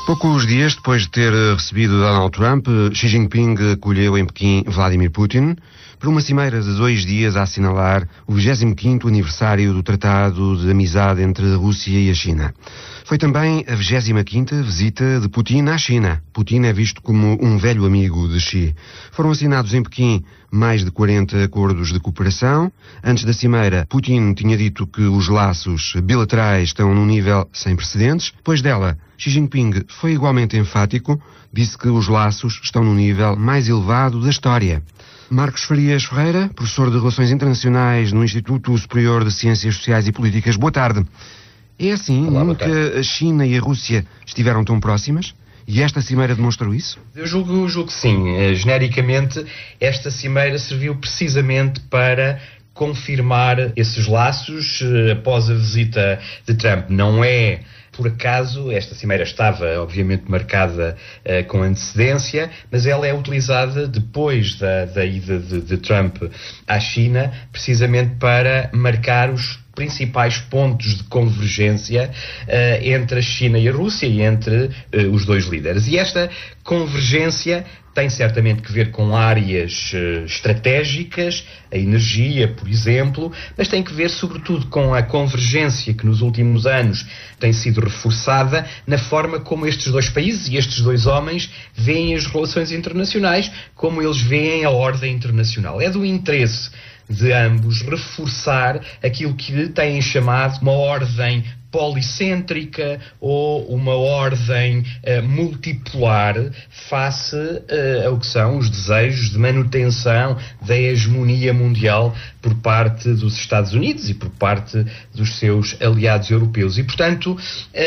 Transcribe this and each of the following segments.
Poucos dias depois de ter recebido Donald Trump, Xi Jinping acolheu em Pequim Vladimir Putin para uma cimeira de 2 dias a assinalar o 25º aniversário do Tratado de Amizade entre a Rússia e a China. Foi também a 25ª visita de Putin à China. Putin é visto como um velho amigo de Xi. Foram assinados em Pequim mais de 40 acordos de cooperação. Antes da cimeira, Putin tinha dito que os laços bilaterais estão num nível sem precedentes. Depois dela, Xi Jinping foi igualmente enfático, disse que os laços estão no nível mais elevado da história. Marcos Farias Ferreira, professor de Relações Internacionais no Instituto Superior de Ciências Sociais e Políticas. Boa tarde. É assim, Olá, nunca a China e a Rússia estiveram tão próximas? E esta cimeira demonstrou isso? Eu julgo que sim. Genericamente, esta cimeira serviu precisamente para confirmar esses laços após a visita de Trump. Não é por acaso, esta cimeira estava obviamente marcada com antecedência, mas ela é utilizada depois da ida de Trump à China, precisamente para marcar os principais pontos de convergência entre a China e a Rússia e entre os dois líderes. E esta convergência tem certamente que ver com áreas estratégicas, a energia, por exemplo, mas tem que ver sobretudo com a convergência que nos últimos anos tem sido reforçada na forma como estes dois países e estes dois homens veem as relações internacionais, como eles veem a ordem internacional. É do interesse de ambos reforçar aquilo que têm chamado uma ordem policêntrica ou uma ordem multipolar face ao que são os desejos de manutenção da hegemonia mundial por parte dos Estados Unidos e por parte dos seus aliados europeus. E, portanto,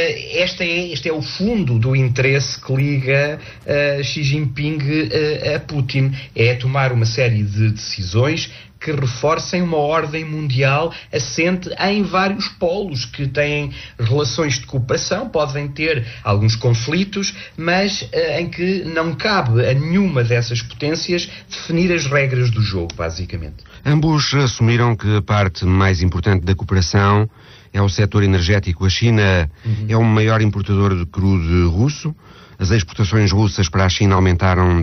este é o fundo do interesse que liga Xi Jinping a Putin. É tomar uma série de decisões que reforcem uma ordem mundial assente em vários polos que têm relações de cooperação, podem ter alguns conflitos, mas em que não cabe a nenhuma dessas potências definir as regras do jogo, basicamente. Ambos assumiram que a parte mais importante da cooperação é o setor energético. A China é o maior importador de crudo russo. As exportações russas para a China aumentaram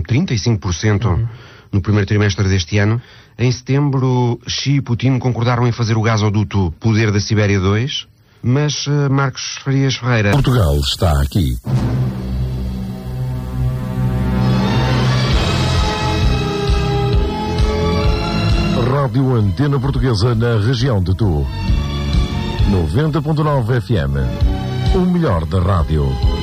35% no primeiro trimestre deste ano. Em setembro, Xi e Putin concordaram em fazer o gasoduto Poder da Sibéria 2, mas Marcos Farias Ferreira... Portugal está aqui. Rádio Antena Portuguesa na região de Tu. 90.9 FM. O melhor da rádio.